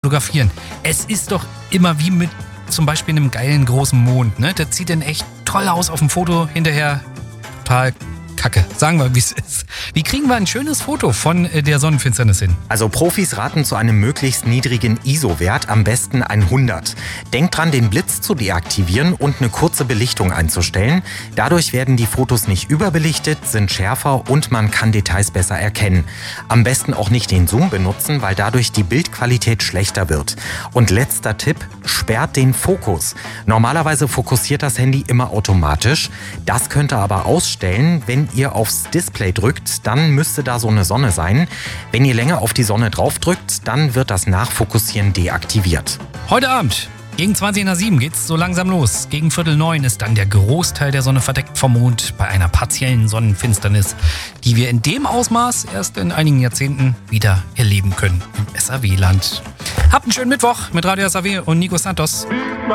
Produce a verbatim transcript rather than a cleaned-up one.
fotografieren. Es ist doch immer wie mit zum Beispiel einem geilen großen Mond, ne? Das sieht dann echt toll aus auf dem Foto, hinterher total kacke. Sagen wir, wie es ist. Wie kriegen wir ein schönes Foto von der Sonnenfinsternis hin? Also Profis raten zu einem möglichst niedrigen I S O-Wert, am besten hundert. Denkt dran, den Blitz zu deaktivieren und eine kurze Belichtung einzustellen. Dadurch werden die Fotos nicht überbelichtet, sind schärfer und man kann Details besser erkennen. Am besten auch nicht den Zoom benutzen, weil dadurch die Bildqualität schlechter wird. Und letzter Tipp, sperrt den Fokus. Normalerweise fokussiert das Handy immer automatisch. Das könnt ihr aber ausstellen, wenn ihr aufs Display drückt, dann müsste da so eine Sonne sein. Wenn ihr länger auf die Sonne drauf drückt, dann wird das Nachfokussieren deaktiviert. Heute Abend gegen zwanzig nach sieben geht's so langsam los. Gegen Viertel neun ist dann der Großteil der Sonne verdeckt vom Mond bei einer partiellen Sonnenfinsternis, die wir in dem Ausmaß erst in einigen Jahrzehnten wieder erleben können im S A W-Land. Habt einen schönen Mittwoch mit Radio S A W und Nico Santos.